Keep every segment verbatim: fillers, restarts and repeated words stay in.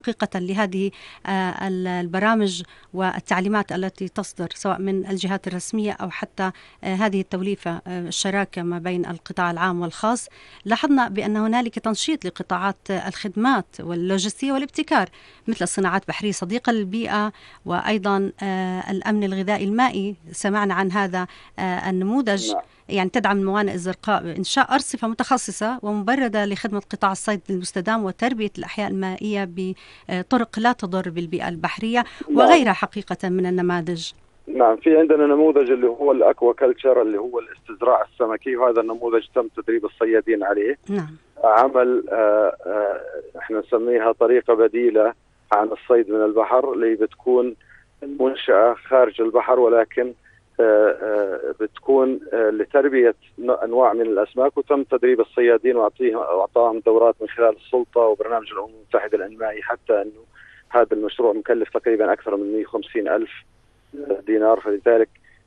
حقيقة لهذه البرامج والتعليمات التي تصدر سواء من الجهات الرسمية أو حتى هذه التوليفة الشراكة ما بين القطاع العام والخاص. لاحظنا بأن هنالك تنشيط لقطاعات الخدمات واللوجستية والابتكار مثل الصناعات البحرية صديقة للبيئة، وأيضا الأمن الغذائي المائي. سمعنا عن هذا النموذج، يعني تدعم الموانئ الزرقاء بإنشاء أرصفة متخصصة ومبردة لخدمة قطاع الصيد المستدام وتربية الأحياء المائية بطرق لا تضر بالبيئة البحرية وغيرها حقيقة من النماذج. نعم، في عندنا نموذج اللي هو الأكوا كلتشر اللي هو الاستزراع السمكي، وهذا النموذج تم تدريب الصيادين عليه. نعم. عمل آه آه احنا نسميها طريقة بديلة عن الصيد من البحر، اللي بتكون منشأة خارج البحر ولكن بتكون لتربية أنواع من الأسماك، وتم تدريب الصيادين وأعطاهم دورات من خلال السلطة وبرنامج الأمم المتحدة الإنمائي، حتى أنه هذا المشروع مكلف تقريبا أكثر من مئة وخمسين ألف دينار. فلذلك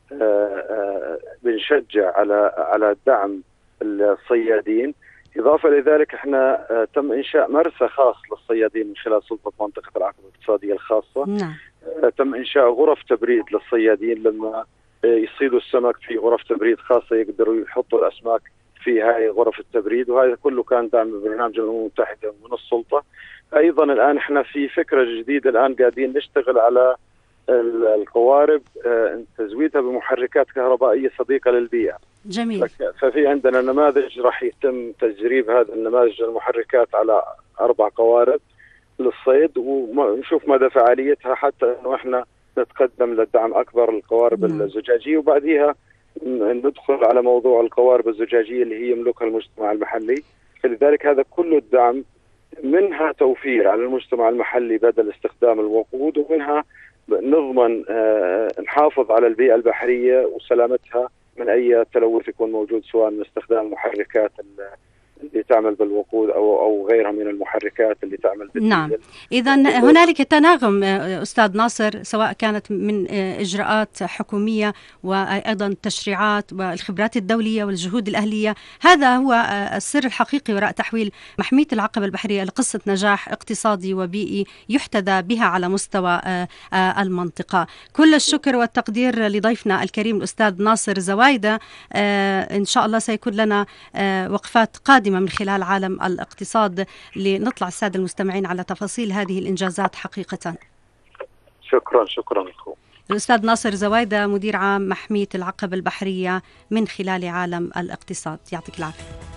بنشجع على على دعم الصيادين. إضافة لذلك احنا تم إنشاء مرسى خاص للصيادين من خلال سلطة منطقة العقبة الاقتصادية الخاصة. نعم. تم إنشاء غرف تبريد للصيادين، لما يصيدوا السمك في غرف تبريد خاصة يقدروا يحطوا الأسماك في هاي غرف التبريد، وهذا كله كان دعم ببرنامج الأمم المتحدة من السلطة. أيضا الآن احنا في فكرة جديدة، الآن قاعدين نشتغل على القوارب تزويدها بمحركات كهربائية صديقة للبيئة. جميل. ففي عندنا نماذج راح يتم تجريب هذا النماذج المحركات على أربع قوارب للصيد، ونشوف مدى فعاليتها حتى أنه احنا نتقدم للدعم أكبر للقوارب نعم. الزجاجية، وبعديها ندخل على موضوع القوارب الزجاجية اللي هي يملكها المجتمع المحلي. فلذلك هذا كله الدعم منها توفير على المجتمع المحلي بدل استخدام الوقود، ومنها نضمن آه نحافظ على البيئة البحرية وسلامتها من أي تلوث يكون موجود، سواء من استخدام محركات اللي تعمل بالوقود أو أو غيرها من المحركات اللي تعمل بالديزل. نعم. إذا هنالك تناغم أستاذ ناصر، سواء كانت من إجراءات حكومية وأيضا التشريعات والخبرات الدولية والجهود الأهلية. هذا هو السر الحقيقي وراء تحويل محمية العقبة البحرية لقصة نجاح اقتصادي وبيئي يحتذى بها على مستوى المنطقة. كل الشكر والتقدير لضيفنا الكريم الأستاذ ناصر زوايدة. إن شاء الله سيكون لنا وقفات قادمة من خلال عالم الاقتصاد لنطلع السادة المستمعين على تفاصيل هذه الإنجازات حقيقة. شكرا شكرا لكم. الأستاذ ناصر زوايدة، مدير عام محمية العقبة البحرية من خلال عالم الاقتصاد. يعطيك العافية.